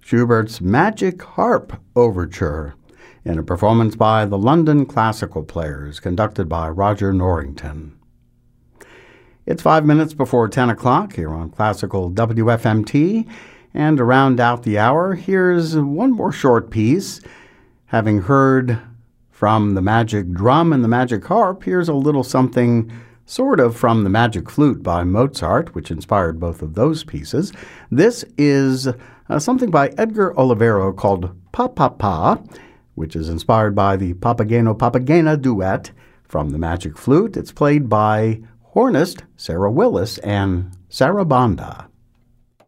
Schubert's Magic Harp Overture, in a performance by the London Classical Players, conducted by Roger Norrington. It's 5 minutes before 10 o'clock here on Classical WFMT, and to round out the hour, here's one more short piece. Having heard from the magic drum and the magic harp, here's a little something sort of from the magic flute by Mozart, which inspired both of those pieces. This is something by Edgar Olivero called Pa Pa Pa, which is inspired by the Papageno-Papagena duet from the magic flute. It's played by hornist Sarah Willis and Sarah Banda.